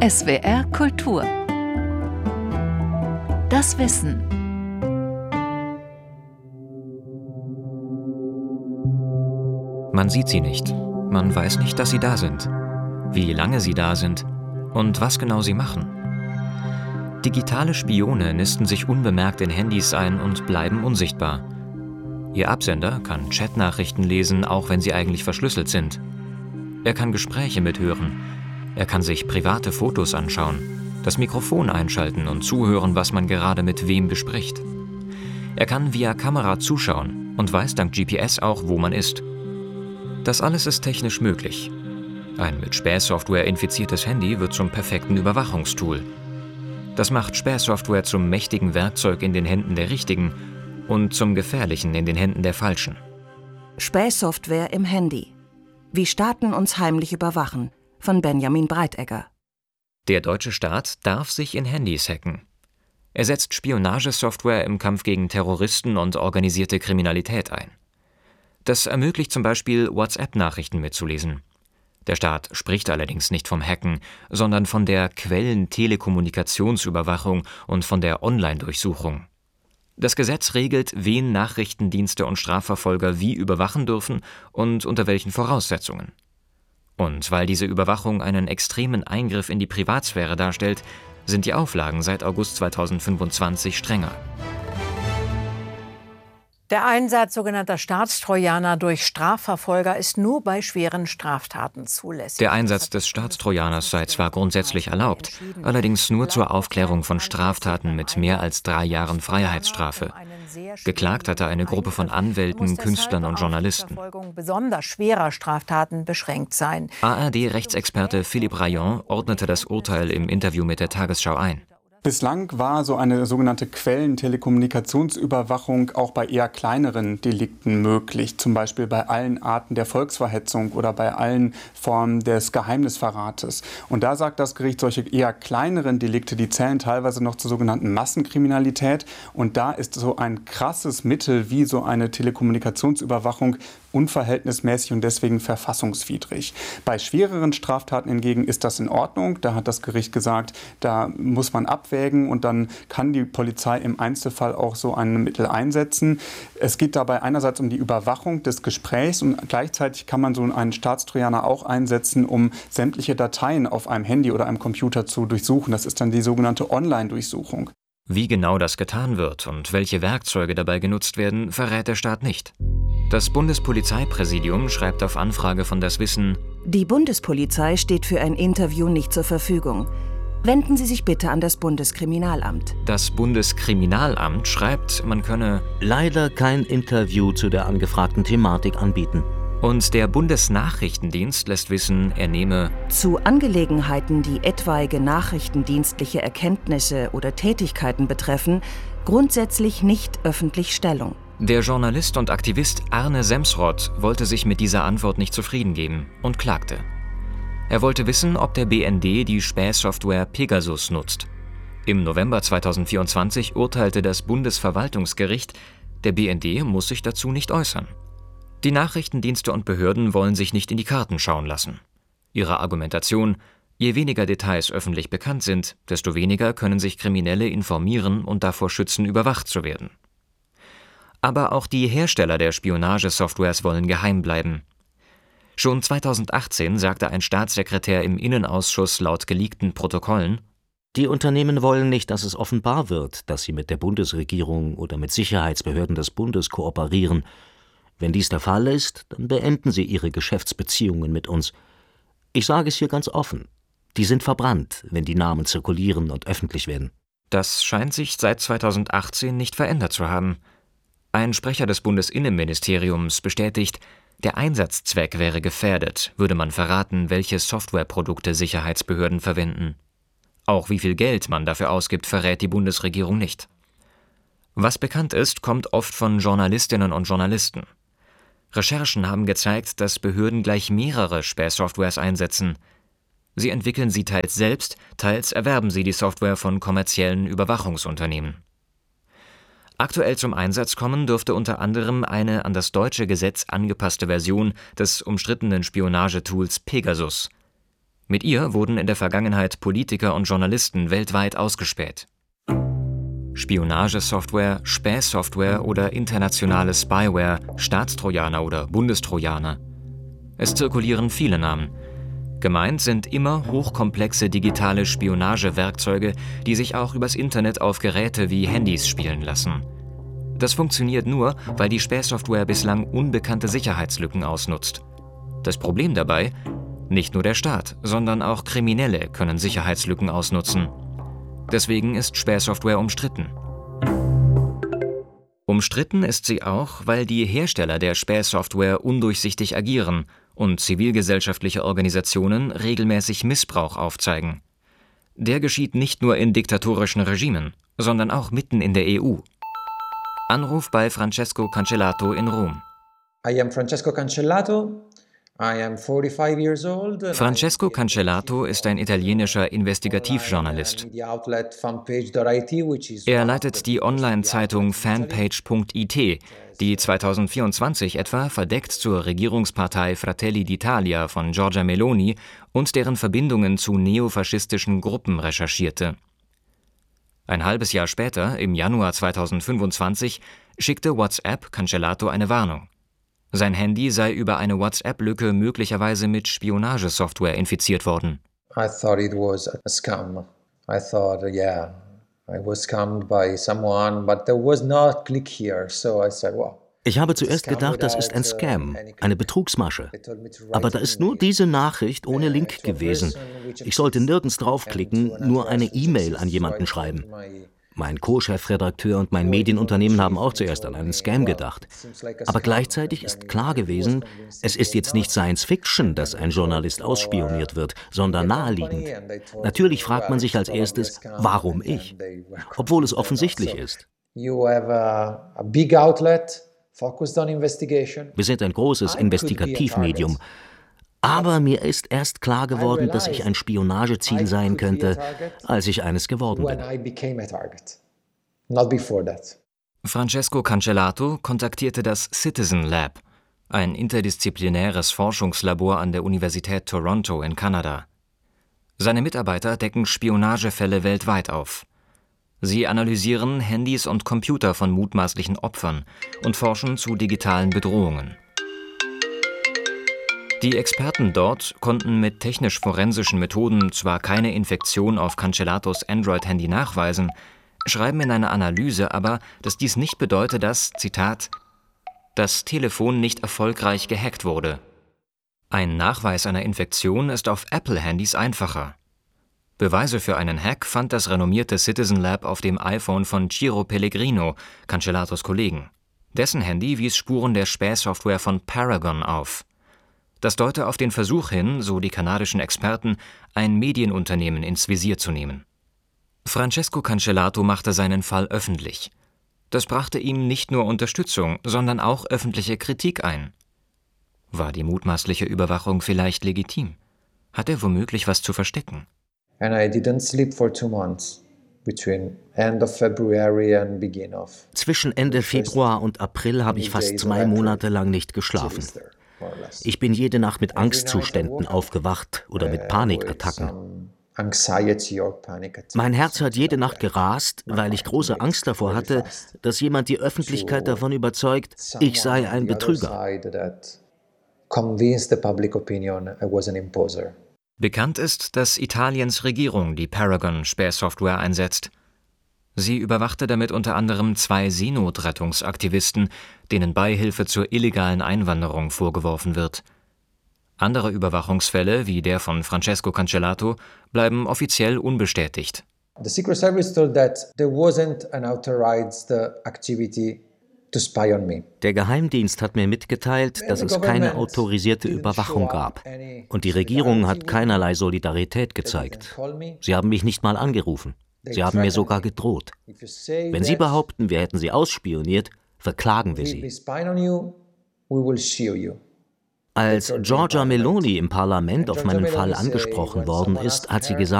SWR Kultur. Das Wissen. Man sieht sie nicht. Man weiß nicht, dass sie da sind. Wie lange sie da sind und was genau sie machen. Digitale Spione nisten sich unbemerkt in Handys ein und bleiben unsichtbar. Ihr Absender kann Chatnachrichten lesen, auch wenn sie eigentlich verschlüsselt sind. Er kann Gespräche mithören. Er kann sich private Fotos anschauen, das Mikrofon einschalten und zuhören, was man gerade mit wem bespricht. Er kann via Kamera zuschauen und weiß dank GPS auch, wo man ist. Das alles ist technisch möglich. Ein mit Spähsoftware infiziertes Handy wird zum perfekten Überwachungstool. Das macht Spähsoftware zum mächtigen Werkzeug in den Händen der Richtigen und zum gefährlichen in den Händen der Falschen. Spähsoftware im Handy. Wie Staaten uns heimlich überwachen, von Benjamin Breitegger. Der deutsche Staat darf sich in Handys hacken. Er setzt Spionagesoftware im Kampf gegen Terroristen und organisierte Kriminalität ein. Das ermöglicht zum Beispiel, WhatsApp-Nachrichten mitzulesen. Der Staat spricht allerdings nicht vom Hacken, sondern von der Quellen-Telekommunikationsüberwachung und von der Online-Durchsuchung. Das Gesetz regelt, wen Nachrichtendienste und Strafverfolger wie überwachen dürfen und unter welchen Voraussetzungen. Und weil diese Überwachung einen extremen Eingriff in die Privatsphäre darstellt, sind die Auflagen seit August 2025 strenger. Der Einsatz sogenannter Staatstrojaner durch Strafverfolger ist nur bei schweren Straftaten zulässig. Der Einsatz des Staatstrojaners sei zwar grundsätzlich erlaubt, allerdings nur zur Aufklärung von Straftaten mit mehr als 3 Jahren Freiheitsstrafe. Geklagt hatte eine Gruppe von Anwälten, Künstlern und Journalisten. Besonders schwerer Straftaten beschränkt sein. ARD-Rechtsexperte Philippe Rayon ordnete das Urteil im Interview mit der Tagesschau ein. Bislang war so eine sogenannte Quellen-Telekommunikationsüberwachung auch bei eher kleineren Delikten möglich, zum Beispiel bei allen Arten der Volksverhetzung oder bei allen Formen des Geheimnisverrates. Und da sagt das Gericht, solche eher kleineren Delikte, die zählen teilweise noch zur sogenannten Massenkriminalität. Und da ist so ein krasses Mittel wie so eine Telekommunikationsüberwachung unverhältnismäßig und deswegen verfassungswidrig. Bei schwereren Straftaten hingegen ist das in Ordnung. Da hat das Gericht gesagt, da muss man abwägen und dann kann die Polizei im Einzelfall auch so ein Mittel einsetzen. Es geht dabei einerseits um die Überwachung des Gesprächs und gleichzeitig kann man so einen Staatstrojaner auch einsetzen, um sämtliche Dateien auf einem Handy oder einem Computer zu durchsuchen. Das ist dann die sogenannte Online-Durchsuchung. Wie genau das getan wird und welche Werkzeuge dabei genutzt werden, verrät der Staat nicht. Das Bundespolizeipräsidium schreibt auf Anfrage von Das Wissen: Die Bundespolizei steht für ein Interview nicht zur Verfügung. Wenden Sie sich bitte an das Bundeskriminalamt. Das Bundeskriminalamt schreibt, man könne leider kein Interview zu der angefragten Thematik anbieten. Und der Bundesnachrichtendienst lässt wissen, er nehme zu Angelegenheiten, die etwaige nachrichtendienstliche Erkenntnisse oder Tätigkeiten betreffen, grundsätzlich nicht öffentlich Stellung. Der Journalist und Aktivist Arne Semsrott wollte sich mit dieser Antwort nicht zufrieden geben und klagte. Er wollte wissen, ob der BND die Spähsoftware Pegasus nutzt. Im November 2024 urteilte das Bundesverwaltungsgericht, der BND muss sich dazu nicht äußern. Die Nachrichtendienste und Behörden wollen sich nicht in die Karten schauen lassen. Ihre Argumentation: Je weniger Details öffentlich bekannt sind, desto weniger können sich Kriminelle informieren und davor schützen, überwacht zu werden. Aber auch die Hersteller der Spionagesoftwares wollen geheim bleiben. Schon 2018 sagte ein Staatssekretär im Innenausschuss laut geleakten Protokollen: Die Unternehmen wollen nicht, dass es offenbar wird, dass sie mit der Bundesregierung oder mit Sicherheitsbehörden des Bundes kooperieren. Wenn dies der Fall ist, dann beenden sie ihre Geschäftsbeziehungen mit uns. Ich sage es hier ganz offen: Die sind verbrannt, wenn die Namen zirkulieren und öffentlich werden. Das scheint sich seit 2018 nicht verändert zu haben. Ein Sprecher des Bundesinnenministeriums bestätigt, der Einsatzzweck wäre gefährdet, würde man verraten, welche Softwareprodukte Sicherheitsbehörden verwenden. Auch wie viel Geld man dafür ausgibt, verrät die Bundesregierung nicht. Was bekannt ist, kommt oft von Journalistinnen und Journalisten. Recherchen haben gezeigt, dass Behörden gleich mehrere Spähsoftwares einsetzen. Sie entwickeln sie teils selbst, teils erwerben sie die Software von kommerziellen Überwachungsunternehmen. Aktuell zum Einsatz kommen dürfte unter anderem eine an das deutsche Gesetz angepasste Version des umstrittenen Spionagetools Pegasus. Mit ihr wurden in der Vergangenheit Politiker und Journalisten weltweit ausgespäht. Spionagesoftware, Spähsoftware oder internationale Spyware, Staatstrojaner oder Bundestrojaner. Es zirkulieren viele Namen. Gemeint sind immer hochkomplexe digitale Spionagewerkzeuge, die sich auch übers Internet auf Geräte wie Handys spielen lassen. Das funktioniert nur, weil die Spähsoftware bislang unbekannte Sicherheitslücken ausnutzt. Das Problem dabei: nicht nur der Staat, sondern auch Kriminelle können Sicherheitslücken ausnutzen. Deswegen ist Spähsoftware umstritten. Umstritten ist sie auch, weil die Hersteller der Spähsoftware undurchsichtig agieren und zivilgesellschaftliche Organisationen regelmäßig Missbrauch aufzeigen. Der geschieht nicht nur in diktatorischen Regimen, sondern auch mitten in der EU. Anruf bei Francesco Cancellato in Rom. I am Francesco Cancellato. I am 45 years old. Francesco Cancellato ist ein italienischer Investigativjournalist. Er leitet die Online-Zeitung Fanpage.it, die 2024 etwa verdeckt zur Regierungspartei Fratelli d'Italia von Giorgia Meloni und deren Verbindungen zu neofaschistischen Gruppen recherchierte. Ein halbes Jahr später, im Januar 2025, schickte WhatsApp Cancellato eine Warnung. Sein Handy sei über eine WhatsApp-Lücke möglicherweise mit Spionagesoftware infiziert worden. I thought it was a scam. I thought, I was scammed by someone, but there was no click here, so I said, wow. Ich habe zuerst gedacht, das ist ein Scam, eine Betrugsmasche. Aber da ist nur diese Nachricht ohne Link gewesen. Ich sollte nirgends draufklicken, nur eine E-Mail an jemanden schreiben. Mein Co-Chefredakteur und mein Medienunternehmen haben auch zuerst an einen Scam gedacht. Aber gleichzeitig ist klar gewesen, es ist jetzt nicht Science Fiction, dass ein Journalist ausspioniert wird, sondern naheliegend. Natürlich fragt man sich als erstes, warum ich? Obwohl es offensichtlich ist. Wir sind ein großes Investigativmedium. Aber mir ist erst klar geworden, dass ich ein Spionageziel sein könnte, als ich eines geworden bin. Francesco Cancellato kontaktierte das Citizen Lab, ein interdisziplinäres Forschungslabor an der Universität Toronto in Kanada. Seine Mitarbeiter decken Spionagefälle weltweit auf. Sie analysieren Handys und Computer von mutmaßlichen Opfern und forschen zu digitalen Bedrohungen. Die Experten dort konnten mit technisch-forensischen Methoden zwar keine Infektion auf Cancellatos Android-Handy nachweisen, schreiben in einer Analyse aber, dass dies nicht bedeute, dass, Zitat, das Telefon nicht erfolgreich gehackt wurde. Ein Nachweis einer Infektion ist auf Apple-Handys einfacher. Beweise für einen Hack fand das renommierte Citizen Lab auf dem iPhone von Ciro Pellegrino, Cancellatos Kollegen. Dessen Handy wies Spuren der Spähsoftware von Paragon auf. Das deute auf den Versuch hin, so die kanadischen Experten, ein Medienunternehmen ins Visier zu nehmen. Francesco Cancellato machte seinen Fall öffentlich. Das brachte ihm nicht nur Unterstützung, sondern auch öffentliche Kritik ein. War die mutmaßliche Überwachung vielleicht legitim? Hat er womöglich was zu verstecken? And I didn't sleep for 2 months. Between end of February and beginning of. Zwischen Ende Februar und April habe ich fast 2 Monate lang nicht geschlafen. Ich bin jede Nacht mit Angstzuständen aufgewacht oder mit Panikattacken. Mein Herz hat jede Nacht gerast, weil ich große Angst davor hatte, dass jemand die Öffentlichkeit davon überzeugt, ich sei ein Betrüger. Bekannt ist, dass Italiens Regierung die Paragon-Spähsoftware einsetzt. Sie überwachte damit unter anderem 2 Seenotrettungsaktivisten, denen Beihilfe zur illegalen Einwanderung vorgeworfen wird. Andere Überwachungsfälle, wie der von Francesco Cancellato, bleiben offiziell unbestätigt. The Secret Service told that there wasn't an authorized activity to spy on me. Der Geheimdienst hat mir mitgeteilt, dass es keine autorisierte Überwachung gab. Und die Regierung hat keinerlei Solidarität gezeigt. Sie haben mich nicht mal angerufen. Sie haben mir sogar gedroht. Wenn Sie behaupten, wir hätten Sie ausspioniert, verklagen wir Sie. Als Giorgia Meloni im Parlament auf meinen Fall angesprochen worden ist, hat sie gesagt,